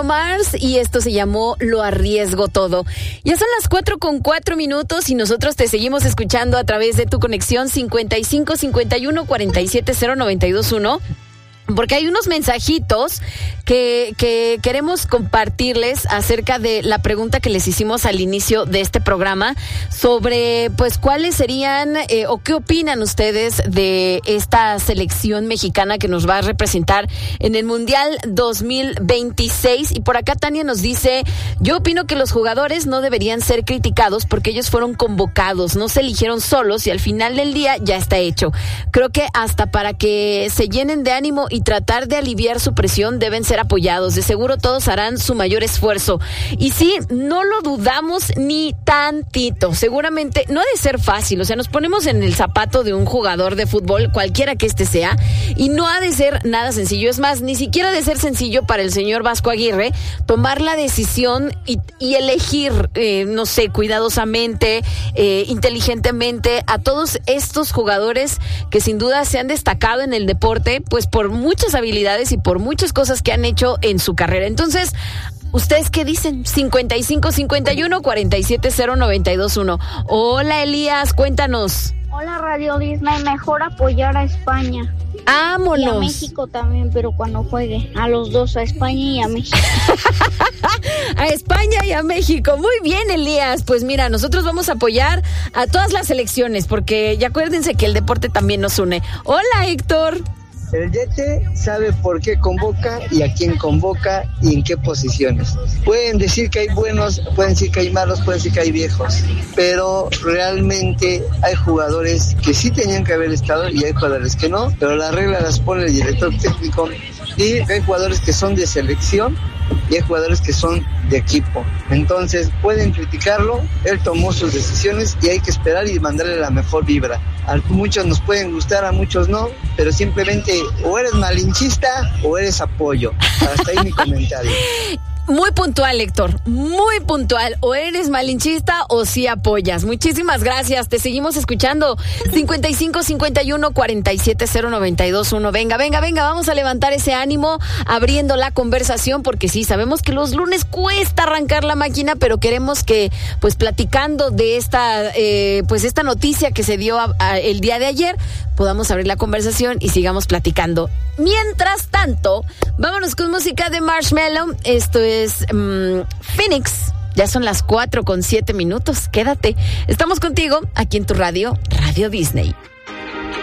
Mars y esto se llamó Lo Arriesgo Todo. Ya son las 4:04 y nosotros te seguimos escuchando a través de tu conexión 55 51 47 0921. Porque hay unos mensajitos que queremos compartirles acerca de la pregunta que les hicimos al inicio de este programa sobre, pues, cuáles serían o qué opinan ustedes de esta selección mexicana que nos va a representar en el Mundial 2026. Y por acá Tania nos dice, yo opino que los jugadores no deberían ser criticados porque ellos fueron convocados, no se eligieron solos y al final del día ya está hecho. Creo que hasta para que se llenen de ánimo y tratar de aliviar su presión deben ser apoyados. De seguro todos harán su mayor esfuerzo. Y sí, no lo dudamos ni tantito. Seguramente no ha de ser fácil. O sea, nos ponemos en el zapato de un jugador de fútbol, cualquiera que este sea, y no ha de ser nada sencillo. Es más, ni siquiera ha de ser sencillo para el señor Vasco Aguirre tomar la decisión y elegir, no sé, cuidadosamente, inteligentemente a todos estos jugadores que sin duda se han destacado en el deporte, pues por muchas habilidades y por muchas cosas que han hecho en su carrera. Entonces, ¿ustedes qué dicen? 55 51 47 0921. Hola, Elías, cuéntanos. Hola, Radio Disney, mejor apoyar a España. ¡Vámonos! Y a México también, pero cuando juegue. A los dos, a España y a México. A España y a México. Muy bien, Elías. Pues mira, nosotros vamos a apoyar a todas las selecciones, porque ya acuérdense que el deporte también nos une. Hola, Héctor. El Yete sabe por qué convoca y a quién convoca y en qué posiciones. Pueden decir que hay buenos, pueden decir que hay malos, pueden decir que hay viejos, pero realmente hay jugadores que sí tenían que haber estado y hay jugadores que no, pero las reglas las pone el director técnico y hay jugadores que son de selección y hay jugadores que son de equipo. Entonces pueden criticarlo, él tomó sus decisiones y hay que esperar y mandarle la mejor vibra. A muchos nos pueden gustar, a muchos no, pero simplemente o eres malinchista o eres apoyo. Hasta ahí mi comentario. Muy puntual, Héctor, muy puntual. O eres malinchista o sí apoyas. Muchísimas gracias, te seguimos escuchando. 55 51 47 0921. Venga, vamos a levantar ese ánimo abriendo la conversación, porque sí, sabemos que los lunes cuesta arrancar la máquina, pero queremos que, pues, platicando de esta noticia que se dio el día de ayer, podamos abrir la conversación y sigamos platicando. Mientras tanto, vámonos con música de Marshmello. Esto es Phoenix. Ya son las 4:07. Quédate. Estamos contigo aquí en tu radio, Radio Disney.